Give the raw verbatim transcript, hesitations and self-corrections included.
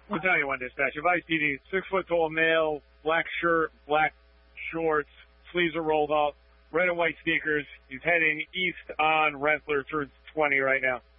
Battalion one dispatch. Advice P D, six foot tall male, black shirt, black shorts, sleeves are rolled up, red and white sneakers. He's heading east on Rentler towards twenty right now.